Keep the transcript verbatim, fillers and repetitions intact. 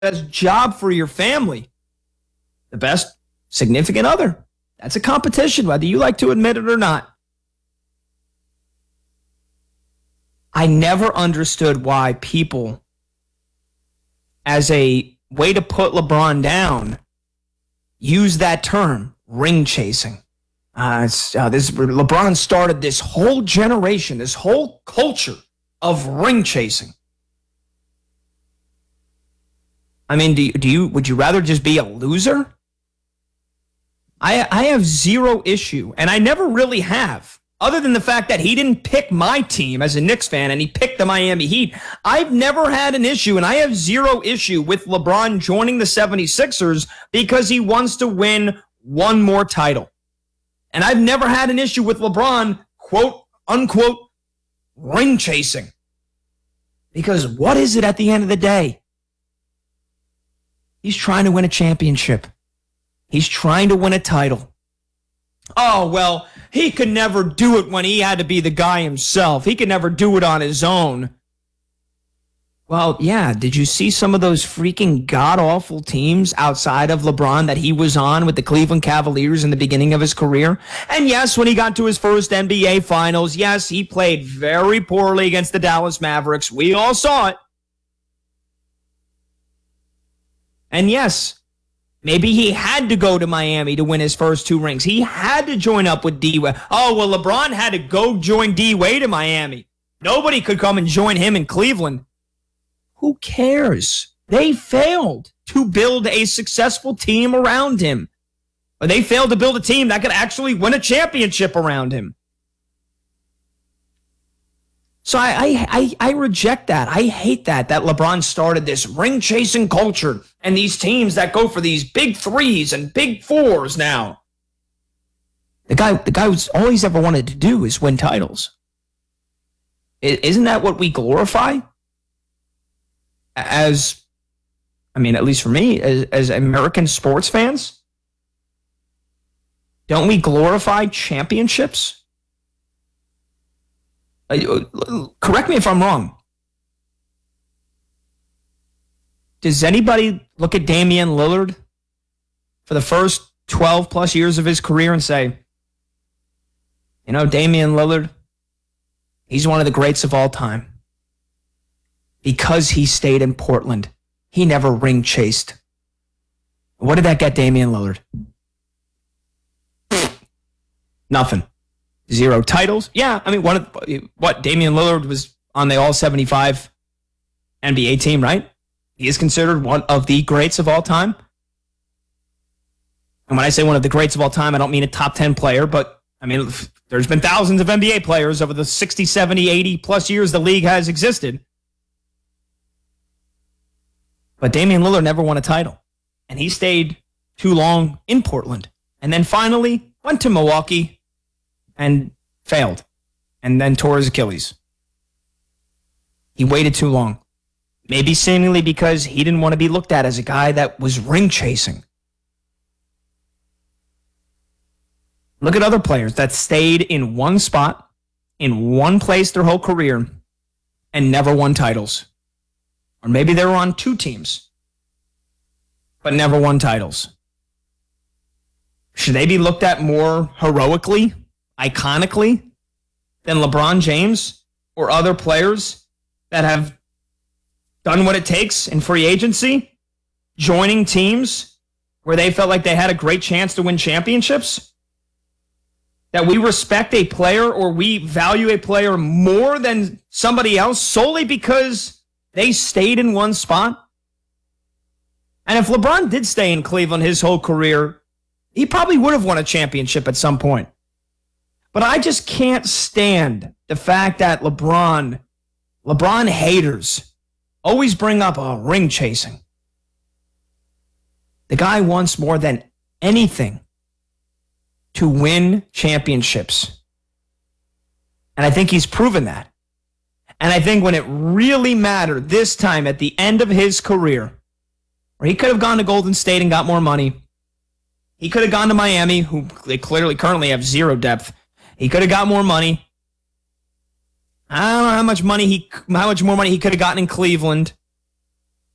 best job for your family, the best significant other. That's a competition, whether you like to admit it or not. I never understood why people, as a way to put LeBron down, use that term, ring chasing. Uh, it's, uh, this LeBron started this whole generation, this whole culture of ring chasing. I mean, do you, do you would you rather just be a loser? I I have zero issue, and I never really have, other than the fact that he didn't pick my team as a Knicks fan and he picked the Miami Heat. I've never had an issue, and I have zero issue with LeBron joining the seventy-sixers because he wants to win one more title. And I've never had an issue with LeBron, quote, unquote, ring chasing. Because what is it at the end of the day? He's trying to win a championship. He's trying to win a title. Oh, well, he could never do it when he had to be the guy himself. He could never do it on his own. Well, yeah, did you see some of those freaking god-awful teams outside of LeBron that he was on with the Cleveland Cavaliers in the beginning of his career? And yes, when he got to his first N B A Finals, yes, he played very poorly against the Dallas Mavericks. We all saw it. And yes, maybe he had to go to Miami to win his first two rings. He had to join up with D-Wade. Oh, well, LeBron had to go join D-Wade in Miami. Nobody could come and join him in Cleveland. Who cares? They failed to build a successful team around him. Or they failed to build a team that could actually win a championship around him. So I, I, I, I reject that. I hate that, that LeBron started this ring-chasing culture and these teams that go for these big threes and big fours now. The guy, the guy who's all he's ever wanted to do is win titles. Isn't that what we glorify? As, I mean, at least for me, as, as American sports fans, don't we glorify championships? Correct me if I'm wrong. Does anybody look at Damian Lillard for the first twelve plus years of his career and say, you know, Damian Lillard, he's one of the greats of all time because he stayed in Portland. He never ring chased. What did that get Damian Lillard? Nothing. Zero titles. Yeah, I mean, one of what Damian Lillard was on the all seventy-five N B A team, right? He is considered one of the greats of all time. And when I say one of the greats of all time, I don't mean a top ten player, but I mean, there's been thousands of N B A players over the sixty, seventy, eighty plus years the league has existed. But Damian Lillard never won a title. And he stayed too long in Portland. And then finally went to Milwaukee and failed, and then tore his Achilles. He waited too long. Maybe seemingly because he didn't want to be looked at as a guy that was ring chasing. Look at other players that stayed in one spot, in one place their whole career, and never won titles. Or maybe they were on two teams, but never won titles. Should they be looked at more heroically, iconically, than LeBron James or other players that have done what it takes in free agency, joining teams where they felt like they had a great chance to win championships? That we respect a player or we value a player more than somebody else solely because they stayed in one spot? And if LeBron did stay in Cleveland his whole career, he probably would have won a championship at some point. But I just can't stand the fact that LeBron, LeBron haters always bring up oh, ring chasing. The guy wants more than anything to win championships. And I think he's proven that. And I think when it really mattered this time at the end of his career, where he could have gone to Golden State and got more money, he could have gone to Miami, who they clearly currently have zero depth. He could have got more money. I don't know how much money he, how much more money he could have gotten in Cleveland.